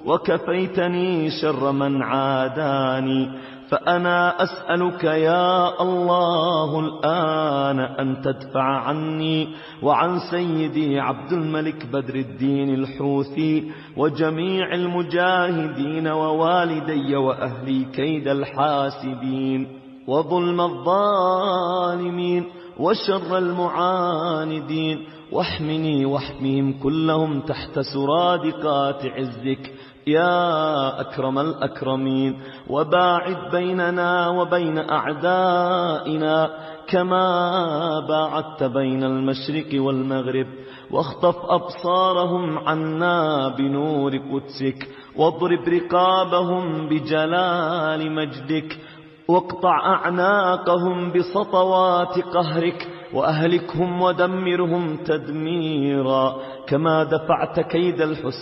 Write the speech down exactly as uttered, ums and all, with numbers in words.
وكفيتني شر من عاداني. فأنا أسألك يا الله الآن أن تدفع عني وعن سيدي عبد الملك بدر الدين الحوثي وجميع المجاهدين ووالدي وأهلي كيد الحاسدين وظلم الظالمين وشر المعاندين، واحمني واحمهم كلهم تحت سرادقات عزك يا أكرم الأكرمين. وباعد بيننا وبين أعدائنا كما باعدت بين المشرق والمغرب، واخطف أبصارهم عنا بنور قدسك، واضرب رقابهم بجلال مجدك، واقطع أعناقهم بسطوات قهرك، وأهلكهم ودمرهم تدميرا كما دفعت كيد الحسين